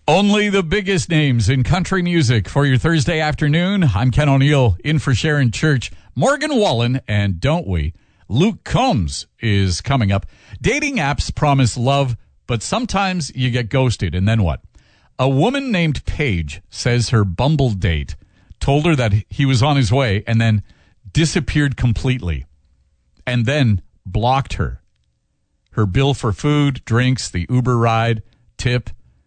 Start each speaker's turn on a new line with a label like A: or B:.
A: Only the biggest names in country music for your Thursday afternoon. I'm Ken O'Neill, in for Sharon Church. Morgan Wallen, and don't we? Luke Combs is coming up. Dating apps promise love, but sometimes you get ghosted, and then what? A woman named Paige says her Bumble date told her that he was on his way and then disappeared completely and then blocked her. Her bill for food, drinks, the Uber ride, tip,